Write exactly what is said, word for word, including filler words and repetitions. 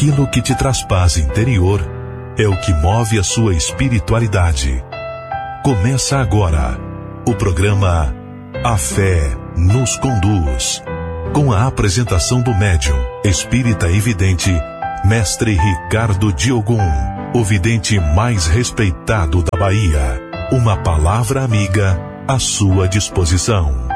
aquilo que te traz paz interior é o que move a sua espiritualidade. Começa agora o programa A Fé nos Conduz, com a apresentação do médium, espírita e vidente, mestre Ricardo Diogum, o vidente mais respeitado da Bahia. Uma palavra amiga à sua disposição.